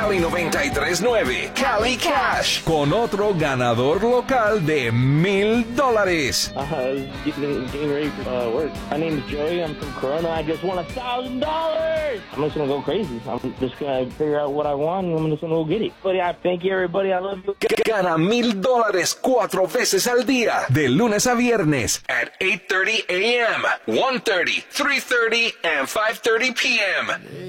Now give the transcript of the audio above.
Cali 93.9, Cali Cash, con otro ganador local de $1,000. Getting ready for work. My name is Joey. I'm from Corona. I just won $1,000. I'm just gonna go crazy. I'm just gonna figure out what I want, and I'm just gonna go get it. But I thank you, everybody. I love you. Gana $1,000 4 veces al día, de lunes a viernes, at 8:30 a.m., 1:30, 3:30, and 5:30 p.m.